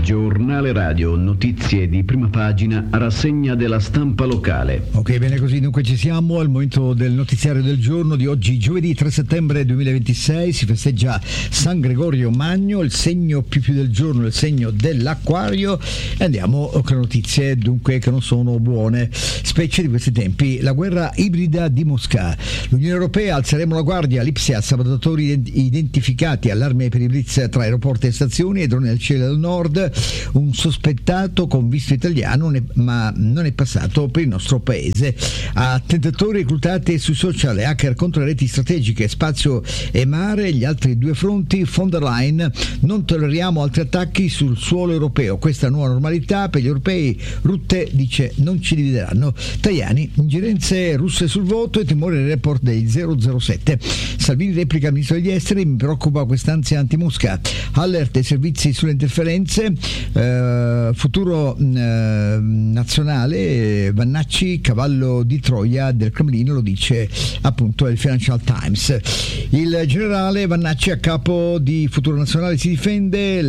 Giornale Radio, notizie di prima pagina, rassegna della stampa locale. Ok, bene così, dunque ci siamo al momento del notiziario del giorno di oggi, giovedì 3 settembre 2026, si festeggia San Gregorio Magno, il segno più del giorno, il segno dell'Acquario, e andiamo con notizie dunque che non sono buone, specie di questi tempi, la guerra ibrida di Mosca. L'Unione Europea, alzeremo la guardia, l'Ipsia, sabotatori identificati, allarme per i blitz tra aeroporti e stazioni e droni al cielo del nord. Un sospettato con visto italiano ma non è passato per il nostro paese. Attentatori reclutati sui social e hacker contro le reti strategiche, spazio e mare, gli altri due fronti. Von der Leyen, non tolleriamo altri attacchi sul suolo europeo, questa è la nuova normalità per gli europei. Rutte dice non ci divideranno. Tajani, ingerenze russe sul voto e timore del report dei 007. Salvini replica al ministro degli esteri, mi preoccupa quest'ansia anti-Mosca. Alert ai servizi sulle interferenze. Futuro nazionale, Vannacci, cavallo di Troia del Cremlino, lo dice appunto il Financial Times. Il generale Vannacci, a capo di Futuro Nazionale, si difende,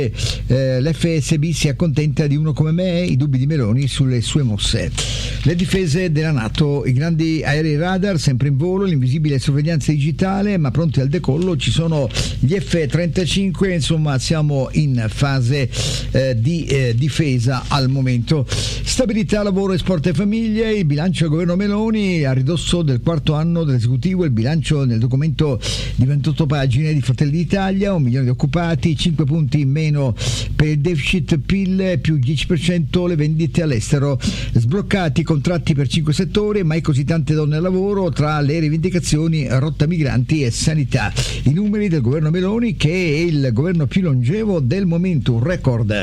l'FSB si accontenta di uno come me, i dubbi di Meloni sulle sue mosse. Le difese della NATO, i grandi aerei radar sempre in volo, l'invisibile sorveglianza digitale ma pronti al decollo, ci sono gli F-35, insomma siamo in fase di difesa al momento. Stabilità, lavoro, sport e famiglie, il bilancio del governo Meloni a ridosso del quarto anno dell'esecutivo, il bilancio nel documento di 28 pagine di Fratelli d'Italia, 1 milione di occupati, 5 punti in meno per il deficit PIL, più 10% le vendite all'estero, sbloccati contratti per 5 settori, mai così tante donne al lavoro, tra le rivendicazioni rotta migranti e sanità. I numeri del governo Meloni, che è il governo più longevo del momento, un record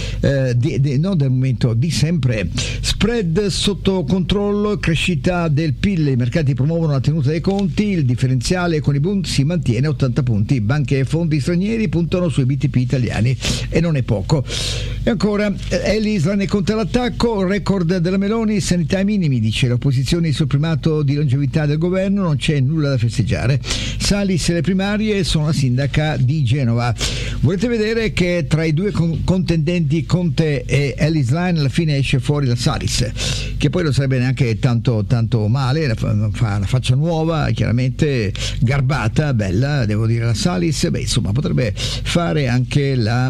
non del momento, di sempre. Spread sotto controllo, crescita del PIL, i mercati promuovono la tenuta dei conti, il differenziale con i Bund si mantiene a 80 punti, banche e fondi stranieri puntano sui BTP italiani e non è poco. E ancora Elisa ne conta l'attacco, record della Meloni, sanità ai minimi, dice l'opposizione sul primato di longevità del governo, non c'è nulla da festeggiare. Salis e le primarie, sono la sindaca di Genova. Volete vedere che tra i due contendenti Conte e Ellis Line alla fine esce fuori la Salis, che poi non sarebbe neanche tanto male, fa una faccia nuova, chiaramente garbata, bella, devo dire, la Salis, insomma potrebbe fare anche la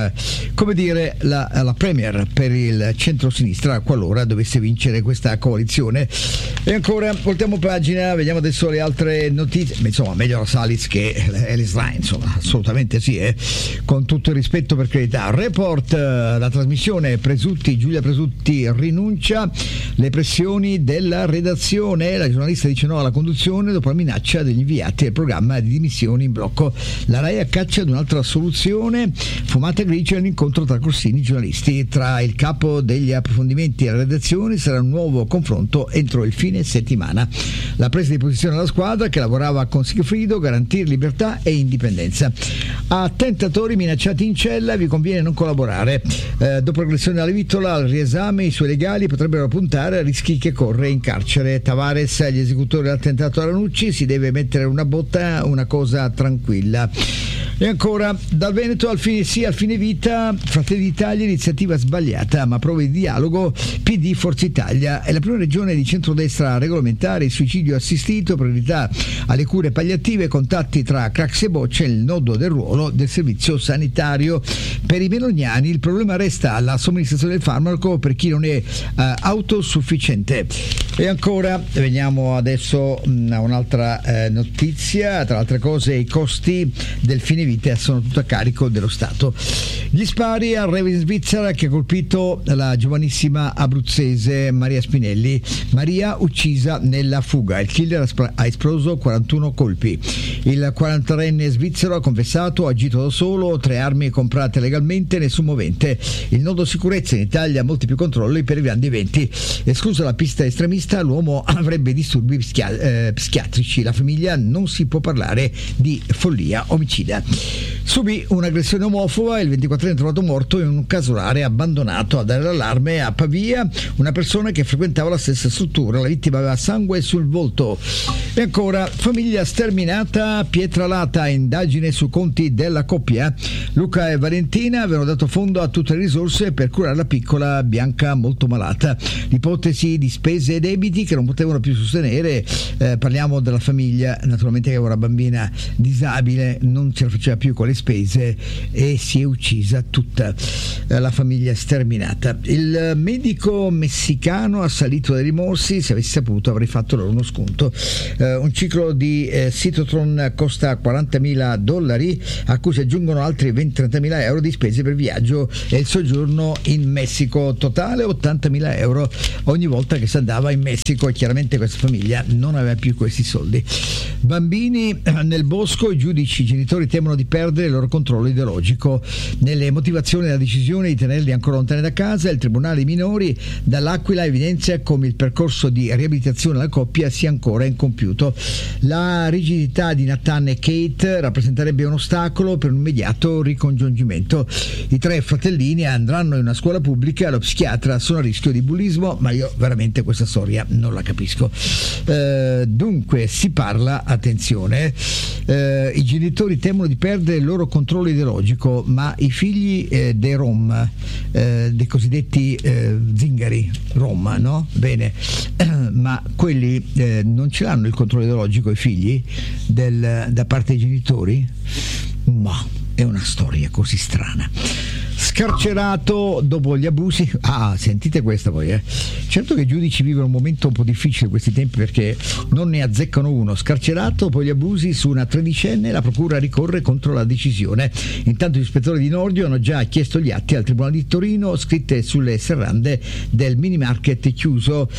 premier per il centro-sinistra qualora dovesse vincere questa coalizione. E ancora voltiamo pagina, vediamo adesso le altre notizie. Insomma, meglio la Salis che Ellis Line, insomma, assolutamente sì, con tutto il rispetto, per carità. Report, la trasmissione Giulia Presutti rinuncia, le pressioni della redazione, la giornalista dice no alla conduzione dopo la minaccia degli inviati al programma di dimissioni in blocco. La Rai accaccia ad un'altra soluzione, fumata grigia, l'incontro tra Corsini e giornalisti. Tra il capo degli approfondimenti e la redazione sarà un nuovo confronto entro il fine settimana. La presa di posizione della squadra, che lavorava con Sigfrido, garantire libertà e indipendenza. A tentatori minacciati in cella vi conviene non collaborare. Dopo l'aggressione alla Vittola, al riesame i suoi legali potrebbero puntare a rischi che corre in carcere. Tavares, agli esecutori dell'attentato a Ranucci, si deve mettere una botta, una cosa tranquilla. E ancora, dal Veneto al fine vita, Fratelli d'Italia, iniziativa sbagliata, ma prove di dialogo, PD, Forza Italia. È la prima regione di centrodestra a regolamentare il suicidio assistito, priorità alle cure palliative, contatti tra Craxi e Boccia, il nodo del ruolo del servizio sanitario. Per i meloniani il problema resta la somministrazione del farmaco per chi non è autosufficiente. E ancora, veniamo adesso a un'altra notizia, tra altre cose i costi del fine vita sono tutto a carico dello Stato. Gli spari al rave in Svizzera che ha colpito la giovanissima abruzzese Maria Spinelli. Maria uccisa nella fuga, il killer ha esploso 41 colpi. Il 43enne svizzero ha confessato, ha agito da solo, 3 armi comprate legalmente, nessun movente. Il nodo sicurezza, in Italia molti più controlli per i grandi eventi. Esclusa la pista estremista, l'uomo avrebbe disturbi psichiatrici. La famiglia, non si può parlare di follia omicida. Subì un'aggressione omofoba e il 24enne è trovato morto in un casolare abbandonato. A dare l'allarme a Pavia una persona che frequentava la stessa struttura. La vittima aveva sangue sul volto. E ancora, famiglia sterminata, Pietralata, indagine su conti della coppia. Luca e Valentina avevano dato fondo a tutte le risorse per curare la piccola Bianca molto malata. L'ipotesi di spese e debiti che non potevano più sostenere, parliamo della famiglia naturalmente che aveva una bambina disabile, non ce la faceva più con le spese e si è uccisa tutta la famiglia sterminata. Il medico messicano ha salito dai rimorsi, se avessi saputo avrei fatto loro uno sconto. Un ciclo di Cytotron costa $40.000, a cui si aggiungono altri 20-30.000 euro di spese per viaggio e il soggiorno in Messico, totale €80.000 ogni volta che si andava in Messico, e chiaramente questa famiglia non aveva più questi soldi. Bambini nel bosco, i giudici, i genitori temono di perdere il loro controllo ideologico. Nelle motivazioni della decisione di tenerli ancora lontani da casa, il Tribunale dei minori dall'Aquila evidenzia come il percorso di riabilitazione della coppia sia ancora incompiuto. La rigidità di Nathan e Kate rappresenterebbe un ostacolo per un immediato ricongiungimento. I 3 fratellini andranno in una scuola pubblica, lo psichiatra sono a rischio di bullismo, ma io veramente questa storia non la capisco. Dunque si parla, attenzione, i genitori temono di perdere il loro controllo ideologico, ma i figli dei Rom, dei cosiddetti zingari Rom, no? Bene, ma quelli non ce l'hanno il controllo ideologico i figli da parte dei genitori? Ma è una storia così strana. Scarcerato dopo gli abusi. Sentite questa poi, Certo che i giudici vivono un momento un po' difficile in questi tempi, perché non ne azzeccano uno. Scarcerato dopo gli abusi su una tredicenne, la procura ricorre contro la decisione. Intanto gli ispettori di Nordio hanno già chiesto gli atti al Tribunale di Torino, scritte sulle serrande del mini market chiuso.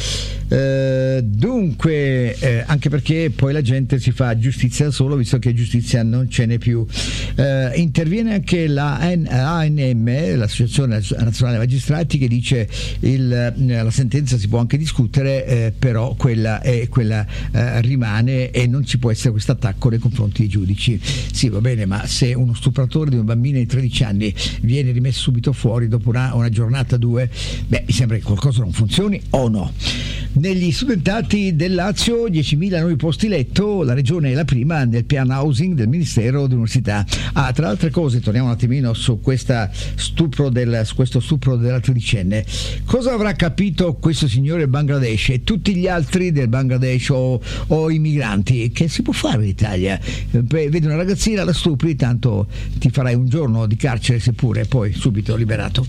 Dunque, anche perché poi la gente si fa giustizia da solo, visto che giustizia non ce n'è più. Interviene anche la ANM, l'Associazione Nazionale Magistrati, che dice la sentenza si può anche discutere, però quella rimane e non ci può essere questo attacco nei confronti dei giudici. Sì, va bene, ma se uno stupratore di un bambino di 13 anni viene rimesso subito fuori dopo una giornata, 2, mi sembra che qualcosa non funzioni, o no? Negli studentati del Lazio 10.000 nuovi posti letto, la regione è la prima nel piano housing del Ministero dell'Università. Tra le altre cose, torniamo un attimino su questo stupro della tredicenne. Cosa avrà capito questo signore Bangladesh e tutti gli altri del Bangladesh o i migranti? Che si può fare in Italia? Vedi una ragazzina, la stupri, tanto ti farai un giorno di carcere seppure, poi subito liberato.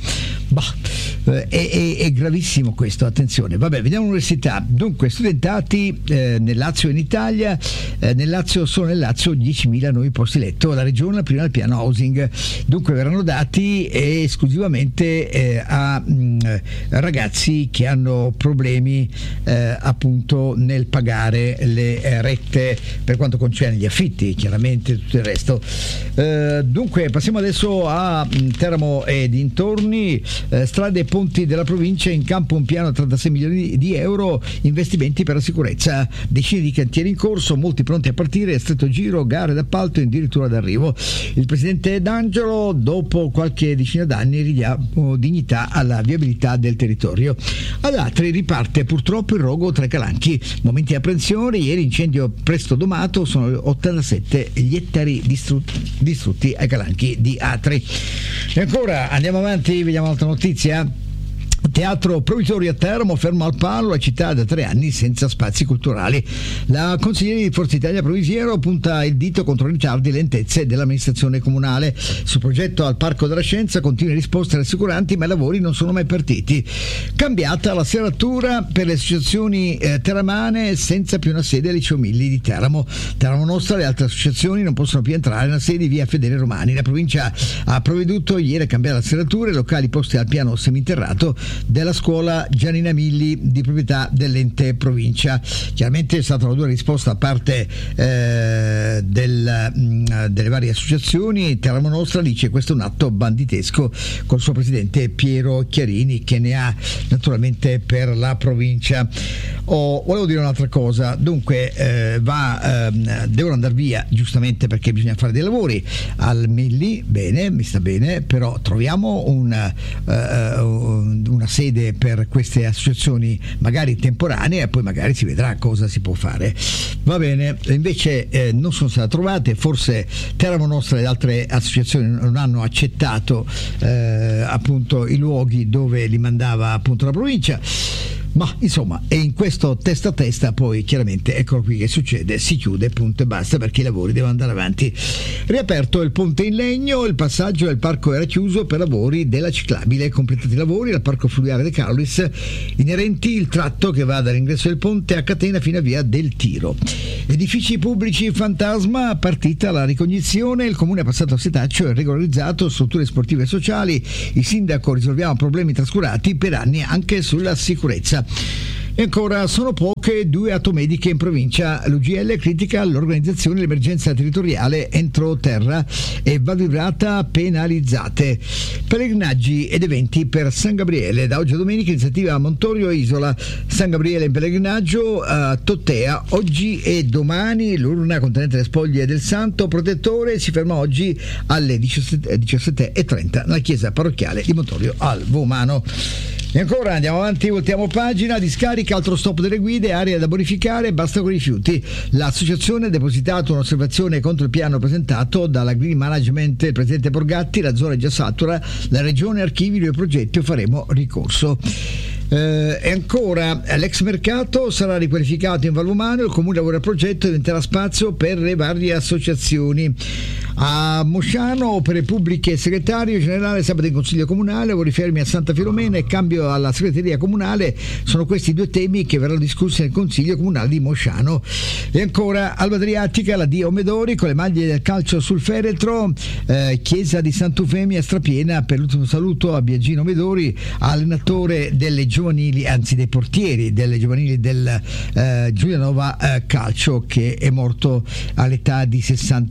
È gravissimo questo, attenzione. Vabbè, vediamo l'università. Dunque, studentati nel Lazio e in Italia. Nel Lazio 10.000 nuovi posti letto, la regione la prima del piano housing. Dunque verranno dati esclusivamente a ragazzi che hanno problemi appunto nel pagare le rette per quanto concerne gli affitti, chiaramente tutto il resto. Dunque passiamo adesso a Teramo e dintorni. Strade e ponti della provincia, in campo un piano a 36 milioni di euro, investimenti per la sicurezza, decine di cantieri in corso, molti pronti a partire, stretto giro, gare d'appalto e addirittura d'arrivo. Il presidente D'Angelo, dopo qualche decina d'anni, ridiamo dignità alla viabilità del territorio. Ad altri riparte purtroppo il rogo tra i calanchi, momenti di apprensione. Ieri incendio presto domato, sono 87 gli ettari distrutti ai calanchi di Atri. E ancora andiamo avanti, vediamo un'altra notizia. Teatro Provitorio a Teramo, fermo al palo, la città da 3 anni senza spazi culturali. La consigliera di Forza Italia Provisiero punta il dito contro i ritardi e lentezze dell'amministrazione comunale. Sul progetto al Parco della Scienza continue risposte rassicuranti, ma i lavori non sono mai partiti. Cambiata la serratura per le associazioni teramane, senza più una sede al Liceo Milli di Teramo. Teramo Nostra, le altre associazioni non possono più entrare nella sede di via Fedele Romani. La provincia ha provveduto ieri a cambiare la serratura, i locali posti al piano seminterrato della scuola Giannina Milli di proprietà dell'ente provincia. Chiaramente è stata una dura risposta a parte delle varie associazioni. Teramo Nostra dice questo è un atto banditesco, col suo presidente Piero Chiarini che ne ha naturalmente per la provincia. Volevo dire un'altra cosa, dunque devono andare via giustamente perché bisogna fare dei lavori al Milli, bene, mi sta bene, però troviamo una sede per queste associazioni magari temporanee e poi magari si vedrà cosa si può fare. Va bene, invece non sono state trovate, forse Teramo Nostra e altre associazioni non hanno accettato appunto i luoghi dove li mandava appunto la provincia. Ma insomma, e in questo testa a testa poi chiaramente eccolo qui che succede, si chiude, punto e basta, perché i lavori devono andare avanti. Riaperto il ponte in legno, il passaggio del parco era chiuso per lavori della ciclabile, completati i lavori al parco fluviale De Carolis inerenti il tratto che va dall'ingresso del ponte a catena fino a via del Tiro. Edifici pubblici fantasma, partita la ricognizione, il comune ha passato a setaccio e regolarizzato strutture sportive e sociali, il sindaco risolviamo problemi trascurati per anni anche sulla sicurezza. E ancora sono poche 2 automediche in provincia. L'UGL critica l'organizzazione dell'emergenza territoriale entro terra e Valvibrata penalizzate. Pellegrinaggi ed eventi per San Gabriele. Da oggi a domenica iniziativa a Montorio e Isola. San Gabriele in pellegrinaggio a Tottea oggi e domani. L'urna contenente le spoglie del santo protettore si ferma oggi alle 17:30 nella chiesa parrocchiale di Montorio al Vomano. E ancora andiamo avanti, voltiamo pagina. Discarica, altro stop delle guide, area da bonificare, basta con i rifiuti. L'associazione ha depositato un'osservazione contro il piano presentato dalla Green Management, il presidente Borgatti, la zona è già satura, la regione archivi i progetti o faremo ricorso. E ancora l'ex mercato sarà riqualificato in Valvomano, il comune lavora al progetto e diventerà spazio per le varie associazioni. A Mosciano opere pubbliche, segretario generale sabato in consiglio comunale, lavori fermi a Santa Filomena e cambio alla segreteria comunale, sono questi 2 temi che verranno discussi nel consiglio comunale di Mosciano. E ancora Alba Adriatica, la Dio Omedori con le maglie del calcio sul feretro, chiesa di Sant'Eufemia strapiena, per l'ultimo saluto a Biagino Omedori, allenatore delle giovanili, anzi dei portieri delle giovanili del Giulianova Calcio, che è morto all'età di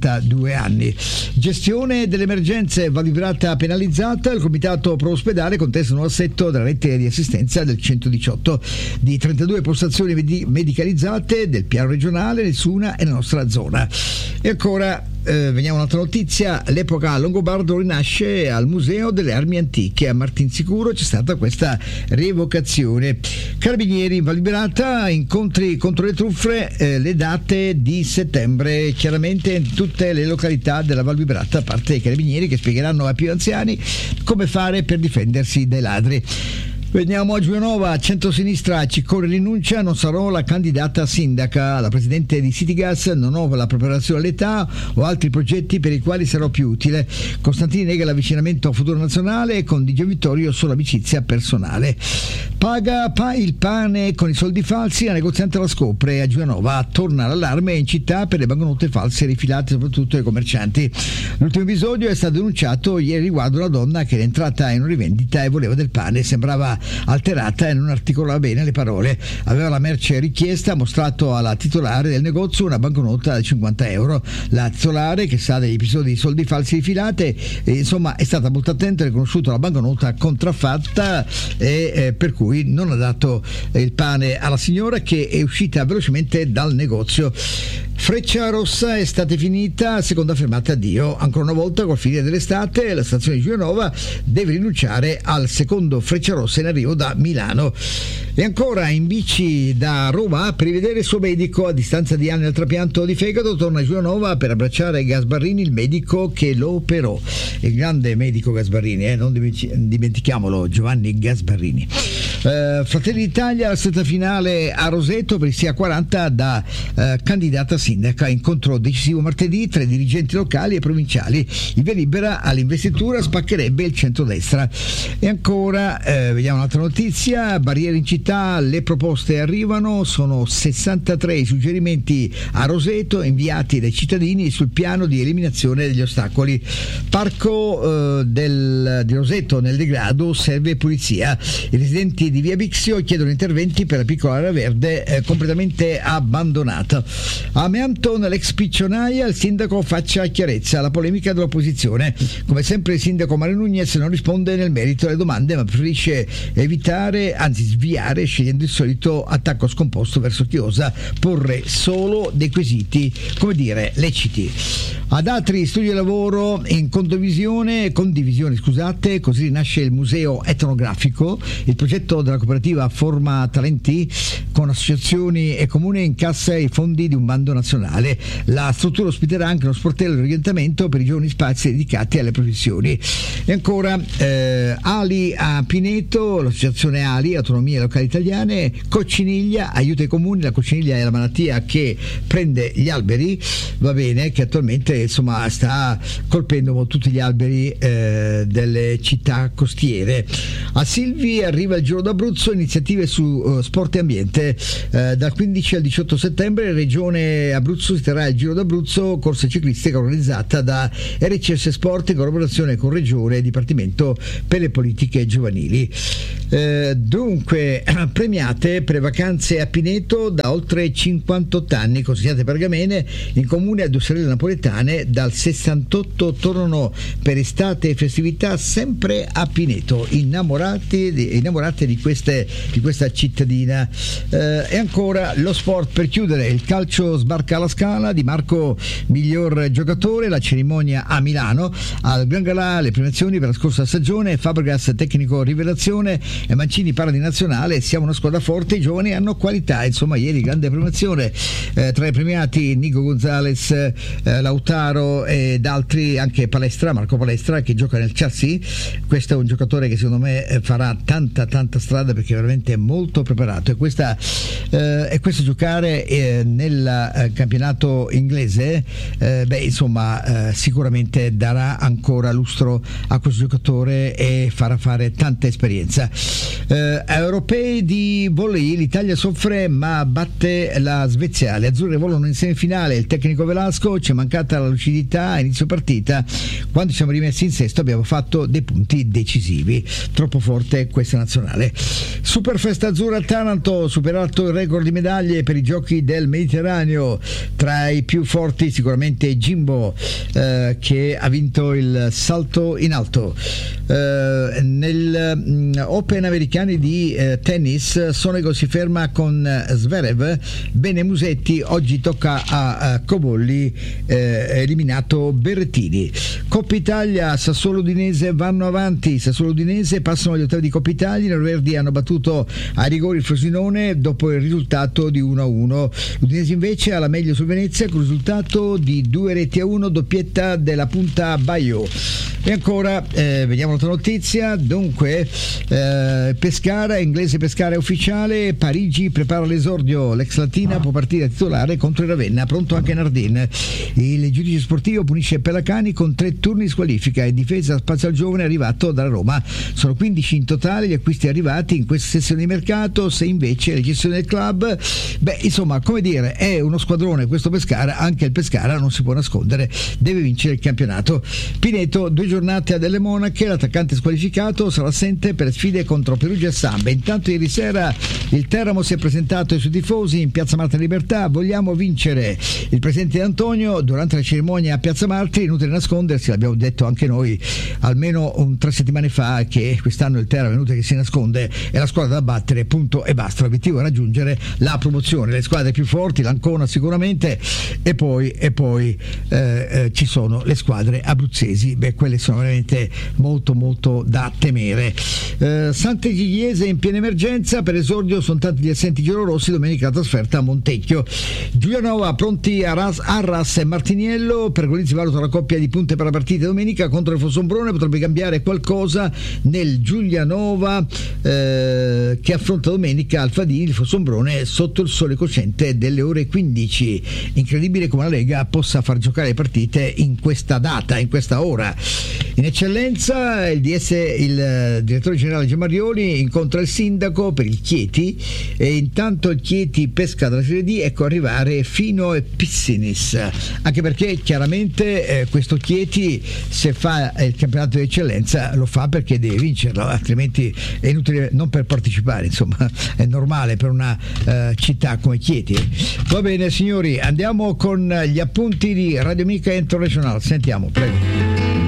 62 anni. Gestione delle emergenze, Valvibrata penalizzata, il comitato pro ospedale contesta un nuovo assetto della rete di assistenza del 118 di 32 postazioni medicalizzate del piano regionale, nessuna è nella nostra zona. E ancora veniamo a un'altra notizia, l'epoca Longobardo rinasce al Museo delle Armi Antiche. A Martinsicuro c'è stata questa rievocazione. Carabinieri in Valvibrata, incontri contro le truffe, le date di settembre, chiaramente in tutte le località della Valvibrata, a parte i carabinieri che spiegheranno ai più anziani come fare per difendersi dai ladri. Veniamo a Giulianova, centrosinistra, Ciccone rinuncia, non sarò la candidata sindaca. La presidente di Citygas, non ho la preparazione all'età o altri progetti per i quali sarò più utile. Costantini nega l'avvicinamento a futuro nazionale, con Di Giovittorio solo amicizia personale. Paga il pane con i soldi falsi, la negoziante la scopre. A Giulianova torna l'allarme in città per le banconote false rifilate soprattutto ai commercianti. L'ultimo episodio è stato denunciato ieri riguardo una donna che era entrata in una rivendita e voleva del pane, sembrava alterata e non articolava bene le parole. Aveva la merce richiesta, ha mostrato alla titolare del negozio una banconota da 50 euro. La titolare, che sa degli episodi di soldi falsi rifilate, insomma è stata molto attenta, ha riconosciuto la banconota contraffatta e per cui non ha dato il pane alla signora, che è uscita velocemente dal negozio. Frecciarossa, estate finita, seconda fermata addio. Ancora una volta col finire dell'estate la stazione di Giulianova deve rinunciare al secondo Frecciarossa in arrivo da Milano. E ancora in bici da Roma per rivedere il suo medico. A distanza di anni dal trapianto di fegato torna a Giulianova per abbracciare Gasbarrini, il medico che lo operò. Il grande medico Gasbarrini, non dimentichiamolo, Giovanni Gasbarrini. Fratelli d'Italia, la stretta finale a Roseto per il Sia 40 da candidata sindaca. Incontro decisivo martedì tra i dirigenti locali e provinciali. Il via libera all'investitura spaccherebbe il centrodestra. E ancora vediamo un'altra notizia: barriere in città, le proposte arrivano, sono 63 i suggerimenti a Roseto inviati dai cittadini sul piano di eliminazione degli ostacoli. Parco di Roseto nel degrado, serve pulizia. I residenti di via Bixio chiedono interventi per la piccola area verde completamente abbandonata. A Meampton, l'ex piccionaia, il sindaco faccia chiarezza. La polemica dell'opposizione. Come sempre il sindaco Mario Nunez non risponde nel merito alle domande, ma preferisce evitare, anzi sviare, scegliendo il solito attacco scomposto verso chi osa porre solo dei quesiti, come dire, leciti. Ad altri studi e lavoro in condivisione, così nasce il museo etnografico. Il progetto della cooperativa Forma Talenti con associazioni e comune incassa i fondi di un bando nazionale. La struttura ospiterà anche uno sportello di orientamento per i giovani, spazi dedicati alle professioni. E ancora Ali a Pineto, l'associazione Ali, Autonomie Locali Italiane. Cocciniglia, aiuta i comuni. La cocciniglia è la malattia che prende gli alberi, va bene, che attualmente insomma sta colpendo tutti gli alberi delle città costiere. A Silvi arriva il Giro d'Abruzzo, iniziative su sport e ambiente. Dal 15 al 18 settembre Regione Abruzzo si terrà il Giro d'Abruzzo, corsa ciclistica organizzata da RCS Sport in collaborazione con Regione e Dipartimento per le politiche giovanili. Dunque, premiate per vacanze a Pineto da oltre 58 anni, consegnate pergamene in comune a due sorelle napoletane. Dal 68 tornano per estate e festività sempre a Pineto, innamorate di questa cittadina. E ancora lo sport per chiudere: il calcio sbarca alla Scala, Di Marco miglior giocatore, la cerimonia a Milano. Al Gran Galà le premiazioni per la scorsa stagione: Fabregas tecnico rivelazione e Mancini para di nazionale. Siamo una squadra forte, i giovani hanno qualità. Insomma, ieri grande premiazione, tra i premiati Nico Gonzalez, Lautaro ed altri, anche Marco Palestra, che gioca nel Chelsea. Questo è un giocatore che secondo me farà tanta strada, perché è veramente molto preparato, e questo giocare nel campionato inglese sicuramente darà ancora lustro a questo giocatore e farà fare tanta esperienza. Europei di volley, l'Italia soffre ma batte la Svezia. Le azzurre volano in semifinale, il tecnico Velasco: ci è mancata la lucidità a inizio partita, quando siamo rimessi in sesto abbiamo fatto dei punti decisivi. Troppo forte questa nazionale. Superfesta azzurra a Taranto, superato il record di medaglie per i giochi del Mediterraneo. Tra i più forti sicuramente Jimbo, che ha vinto il salto in alto. Nel Open americani di tennis, Sonego si ferma con Zverev. Bene Musetti, oggi tocca a Cobolli, eliminato Berrettini. Coppa Italia, Sassuolo Udinese vanno avanti. Sassuolo Udinese passano agli ottavi di Coppa Italia. I neroverdi hanno battuto a rigori il Frosinone dopo il risultato di 1-1. L'Udinese invece ha la meglio su Venezia con il risultato di 2-1, doppietta della punta Baio. E ancora vediamo un'altra notizia. Dunque, Pescara, inglese Pescara è ufficiale, Parigi prepara l'esordio, l'ex latina può partire a titolare contro il Ravenna, pronto anche Nardin. Il giudice sportivo punisce Pelacani con 3 turni di squalifica. In difesa spazio al giovane arrivato dalla Roma. Sono 15 in totale gli acquisti arrivati in questa sessione di mercato, 6 invece le gestioni del club. Insomma, come dire, è uno squadrone questo Pescara. Anche il Pescara non si può nascondere, deve vincere il campionato. Pineto, 2 giornate a Delle Monache, l'attaccante squalificato sarà assente per sfide contro Perugia e Samba. Intanto ieri sera il Teramo si è presentato ai suoi tifosi in Piazza Martiri Libertà: vogliamo vincere. Il presidente Antonio durante la cerimonia a Piazza Martiri, inutile nascondersi, l'abbiamo detto anche noi almeno 3 settimane fa, che quest'anno il Teramo è venuto che si nasconde, è la squadra da battere, punto e basta. L'obiettivo è raggiungere la promozione, le squadre più forti, l'Ancona sicuramente, e poi ci sono le squadre abruzzesi, quelle sono veramente molto da temere. Sant'Egidiese in piena emergenza, per esordio sono tanti gli assenti giallorossi, domenica la trasferta a Montecchio. Giulianova pronti a Arras e Martiniello, Pergolizzi valuta la coppia di punte per la partita domenica contro il Fossombrone, potrebbe cambiare qualcosa nel Giulianova che affronta domenica Alfadini di Fossombrone sotto il sole cocente delle ore 15. Incredibile come la Lega possa far giocare le partite in questa data, in questa ora. In eccellenza il direttore generale Giamarioli incontra il sindaco per il Chieti, e intanto il Chieti pesca dalla Serie D, ecco arrivare fino a Pissinis, anche perché chiaramente questo Chieti, se fa il campionato di eccellenza, lo fa perché deve vincerlo, altrimenti è inutile, non per partecipare, insomma è normale per una città come Chieti. Va bene signori, andiamo con gli appunti di Radio Amica International, sentiamo, prego.